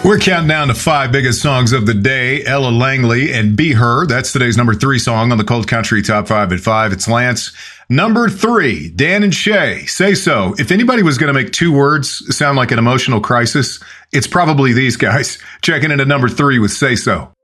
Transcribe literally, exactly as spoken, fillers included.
We're counting down to five biggest songs of the day. Ella Langley and Be Her. That's today's number three song on the Cold Country Top five at five. It's Lance. Number three, Dan and Shay, Say So. If anybody was going to make two words sound like an emotional crisis, it's probably these guys. Checking into number three with Say So.